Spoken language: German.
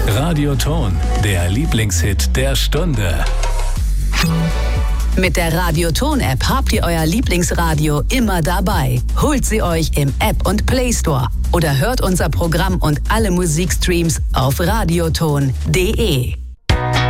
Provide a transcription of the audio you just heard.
Radioton, der Lieblingshit der Stunde. Mit der Radioton-App habt ihr euer Lieblingsradio immer dabei. Holt sie euch im App- und Play Store oder hört unser Programm und alle Musikstreams auf radioton.de.